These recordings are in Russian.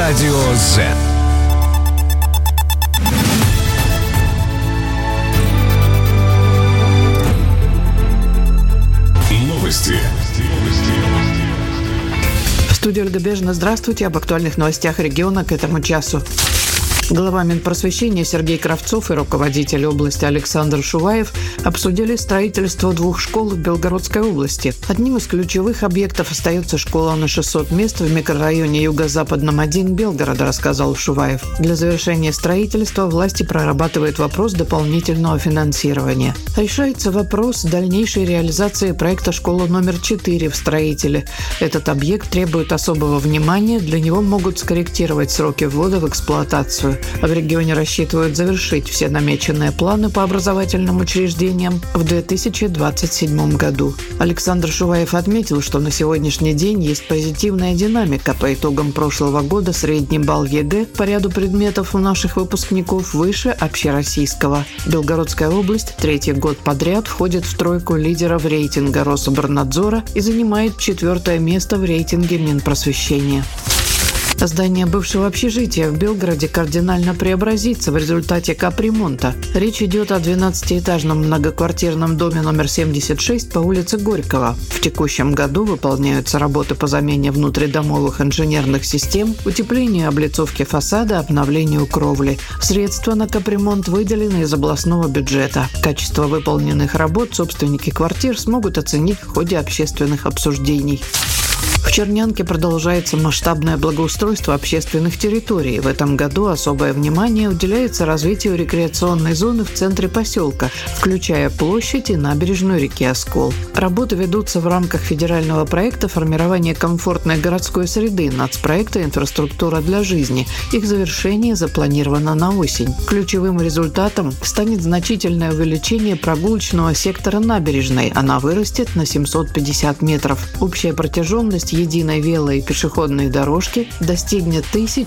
Радио Z. Новости. Студия Ольга Бежина. Здравствуйте. Об актуальных новостях региона к этому часу. Глава Минпросвещения Сергей Кравцов и руководитель области Александр Шуваев обсудили строительство 2 школ в Белгородской области. Одним из ключевых объектов остается школа на 600 мест в микрорайоне Юго-Западном 1 Белгорода, рассказал Шуваев. Для завершения строительства власти прорабатывают вопрос дополнительного финансирования. Решается вопрос дальнейшей реализации проекта школы номер 4 в Строителе. Этот объект требует особого внимания, для него могут скорректировать сроки ввода в эксплуатацию. В регионе рассчитывают завершить все намеченные планы по образовательным учреждениям в 2027 году. Александр Шуваев отметил, что на сегодняшний день есть позитивная динамика. По итогам прошлого года средний балл ЕГЭ по ряду предметов у наших выпускников выше общероссийского. Белгородская область 3-й год подряд входит в тройку лидеров рейтинга Рособорнадзора и занимает 4-е место в рейтинге Минпросвещения. Здание бывшего общежития в Белгороде кардинально преобразится в результате капремонта. Речь идет о 12-этажном многоквартирном доме номер 76 по улице Горького. В текущем году выполняются работы по замене внутридомовых инженерных систем, утеплению облицовки фасада, обновлению кровли. Средства на капремонт выделены из областного бюджета. Качество выполненных работ собственники квартир смогут оценить в ходе общественных обсуждений. В Чернянке продолжается масштабное благоустройство общественных территорий. В этом году особое внимание уделяется развитию рекреационной зоны в центре поселка, включая площадь и набережную реки Оскол. Работы ведутся в рамках федерального проекта формирования комфортной городской среды нацпроекта «Инфраструктура для жизни». Их завершение запланировано на осень. Ключевым результатом станет значительное увеличение прогулочного сектора набережной. Она вырастет на 750 метров. Общая протяженность единой вело- и пешеходной дорожки достигнет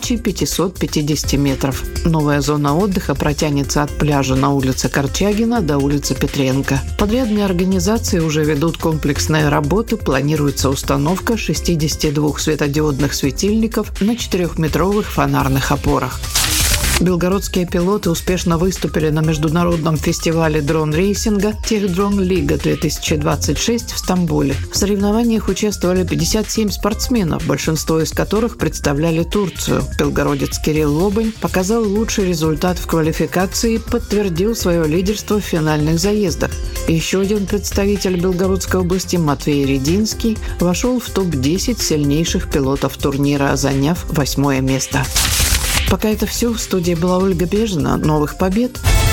1550 метров. Новая зона отдыха протянется от пляжа на улице Корчагина до улицы Петренко. Подрядные организации уже ведут комплексные работы. Планируется установка 62 светодиодных светильников на 4-метровых фонарных опорах. Белгородские пилоты успешно выступили на международном фестивале дрон-рейсинга «Техдрон-лига-2026» в Стамбуле. В соревнованиях участвовали 57 спортсменов, большинство из которых представляли Турцию. Белгородец Кирилл Лобань показал лучший результат в квалификации и подтвердил свое лидерство в финальных заездах. Еще один представитель Белгородской области, Матвей Рединский, вошел в топ-10 сильнейших пилотов турнира, заняв 8-е место. Пока это все. В студии была Ольга Бежина. Новых побед!